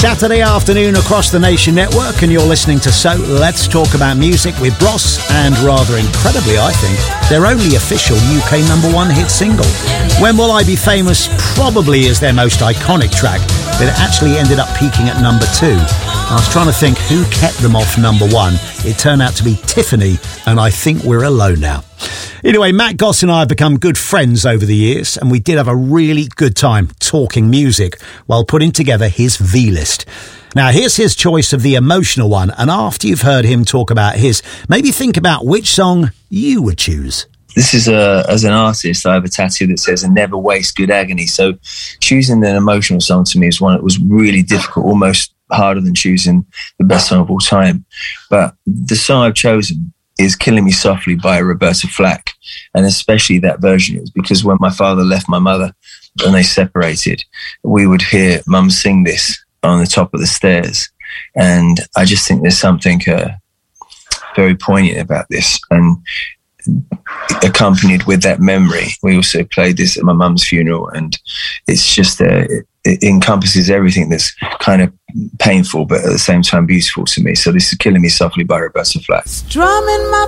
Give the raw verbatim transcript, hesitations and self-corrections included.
Saturday afternoon across the Nation Network, and you're listening to So Let's Talk About Music with Bros, and rather incredibly, I think, their only official U K number one hit single. When Will I Be Famous probably is their most iconic track, but it actually ended up peaking at number two. I was trying to think who kept them off number one. It turned out to be Tiffany, and I think we're alone now. Anyway, Matt Goss and I have become good friends over the years, and we did have a really good time talking music while putting together his V-list. Now, here's his choice of the emotional one, and after you've heard him talk about his, maybe think about which song you would choose. This is, a, as an artist, I have a tattoo that says, never waste good agony. So choosing an emotional song to me is one that was really difficult, almost harder than choosing the best song of all time. But the song I've chosen is Killing Me Softly by Roberta Flack. And especially that version is because when my father left my mother and they separated, we would hear Mum sing this on the top of the stairs. And I just think there's something uh, very poignant about this. And accompanied with that memory, we also played this at my mum's funeral, and it's just uh, it, it encompasses everything that's kind of painful but at the same time beautiful to me. So this is Killing Me Softly by Roberta Flack. Drumming my